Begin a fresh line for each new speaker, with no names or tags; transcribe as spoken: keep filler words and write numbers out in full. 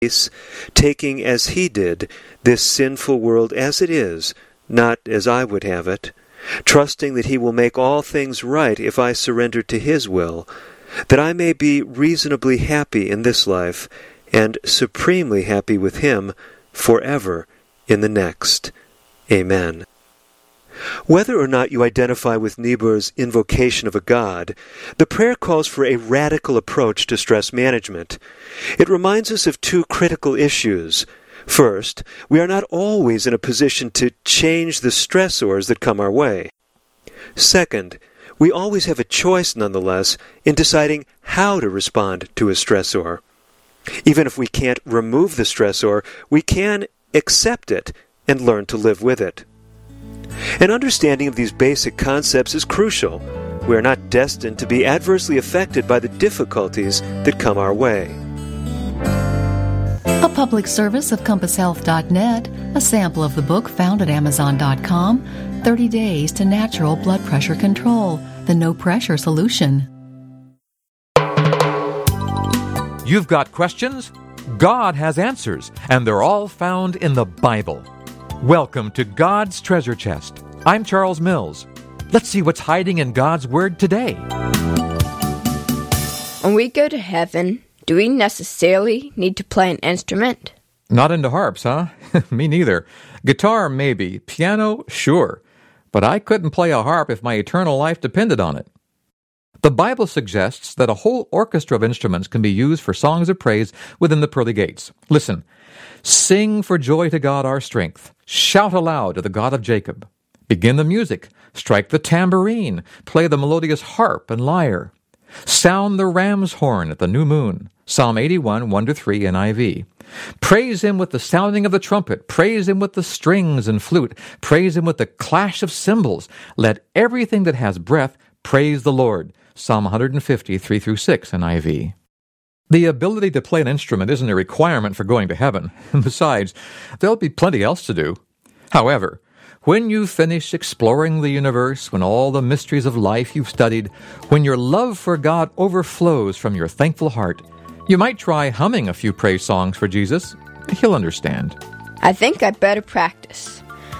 taking as he did this sinful world as it is, not as I would have it, trusting that he will make all things right if I surrender to his will, that I may be reasonably happy in this life and supremely happy with him forever in the next. Amen. Whether or not you identify with Niebuhr's invocation of a god, the prayer calls for a radical approach to stress management. It reminds us of two critical issues. First, we are not always in a position to change the stressors that come our way. Second, we always have a choice nonetheless in deciding how to respond to a stressor. Even if we can't remove the stressor, we can accept it and learn to live with it. An understanding of these basic concepts is crucial. We are not destined to be adversely affected by the difficulties that come our way.
A public service of compass health dot net, a sample of the book found at amazon dot com, thirty days to Natural Blood Pressure Control, the No Pressure Solution.
You've got questions? God has answers, and they're all found in the Bible. Welcome to God's Treasure Chest. I'm Charles Mills. Let's see what's hiding in God's Word today.
When we go to heaven, do we necessarily need to play an instrument?
Not into harps, huh? Me neither. Guitar, maybe. Piano, sure. But I couldn't play a harp if my eternal life depended on it. The Bible suggests that a whole orchestra of instruments can be used for songs of praise within the pearly gates. Listen. Sing for joy to God our strength. Shout aloud to the God of Jacob. Begin the music. Strike the tambourine. Play the melodious harp and lyre. Sound the ram's horn at the new moon. Psalm eighty-one, one to three, N I V. Praise him with the sounding of the trumpet. Praise him with the strings and flute. Praise him with the clash of cymbals. Let everything that has breath praise the Lord. Psalm one fifty, three through six, N I V. The ability to play an instrument isn't a requirement for going to heaven. Besides, there'll be plenty else to do. However, when you finish exploring the universe, when all the mysteries of life you've studied, when your love for God overflows from your thankful heart, you might try humming a few praise songs for Jesus. He'll understand.
I think I better practice.